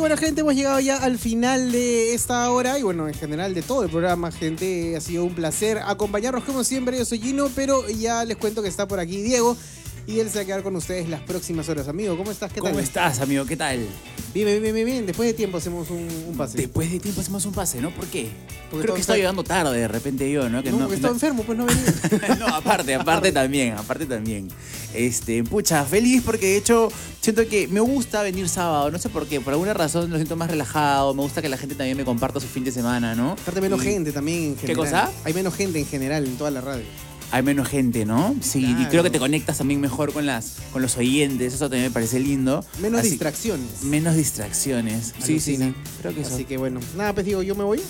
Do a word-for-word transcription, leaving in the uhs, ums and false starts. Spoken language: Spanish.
bueno, gente, hemos llegado ya al final de esta hora y bueno, en general de todo el programa, gente. Ha sido un placer acompañarnos como siempre. Yo soy Gino, pero ya les cuento que está por aquí Diego y él se va a quedar con ustedes las próximas horas. Amigo, ¿cómo estás? ¿Qué tal? ¿Cómo estás, amigo? ¿Qué tal? Bien, bien, bien, bien, bien. Después de tiempo hacemos un, un pase. Después de tiempo hacemos un pase, ¿no? ¿Por qué? Porque Creo que estoy llegando tarde de repente yo, ¿no? Que no, no, porque estaba no- enfermo, pues no venía. no, aparte, aparte también, aparte también. Este, pucha, feliz porque de hecho siento que me gusta venir sábado, no sé por qué, por alguna razón lo siento más relajado, me gusta que la gente también me comparta su fin de semana, ¿no? Aparte menos Y gente también en general. ¿Qué cosa? Hay menos gente en general en toda la radio. Hay menos gente, ¿no? Sí, Claro. y creo que te conectas también mejor con las con los oyentes, eso también me parece lindo. Menos Así- distracciones. Menos distracciones. Sí, sí, Alucina. sí, creo que eso. Así que bueno, nada, pues digo, yo me voy.